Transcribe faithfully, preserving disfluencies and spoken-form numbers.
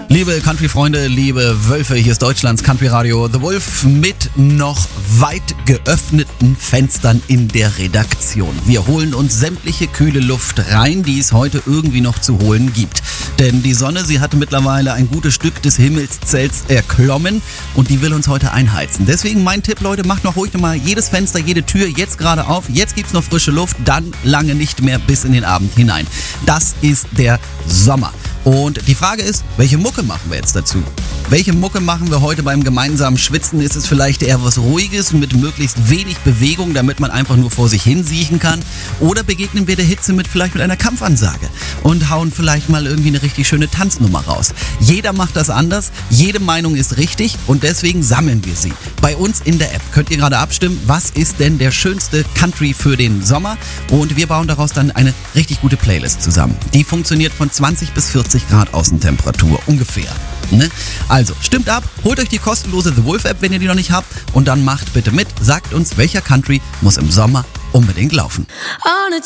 Liebe Country-Freunde, liebe Wölfe, hier ist Deutschlands Country-Radio The Wolf mit noch weit geöffneten Fenstern in der Redaktion. Wir holen uns sämtliche kühle Luft rein, die es heute irgendwie noch zu holen gibt. Denn die Sonne, sie hat mittlerweile ein gutes Stück des Himmelszelts erklommen und die will uns heute einheizen. Deswegen mein Tipp, Leute, macht noch ruhig nochmal jedes Fenster, jede Tür jetzt gerade auf. Jetzt gibt's noch frische Luft, dann lange nicht mehr bis in den Abend hinein. Das ist der Sommer. Und die Frage ist, welche Mucke machen wir jetzt dazu? Welche Mucke machen wir heute beim gemeinsamen Schwitzen? Ist es vielleicht eher was Ruhiges mit möglichst wenig Bewegung, damit man einfach nur vor sich hin siechen kann? Oder begegnen wir der Hitze mit vielleicht mit einer Kampfansage und hauen vielleicht mal irgendwie eine richtig schöne Tanznummer raus? Jeder macht das anders, jede Meinung ist richtig und deswegen sammeln wir sie. Bei uns in der App könnt ihr gerade abstimmen, was ist denn der schönste Country für den Sommer? Und wir bauen daraus dann eine richtig gute Playlist zusammen. Die funktioniert von zwanzig bis vierzig Grad Außentemperatur ungefähr. Ne? Also, stimmt ab, holt euch die kostenlose The Wolf App, wenn ihr die noch nicht habt, und dann macht bitte mit, sagt uns, welcher Country muss im Sommer unbedingt laufen.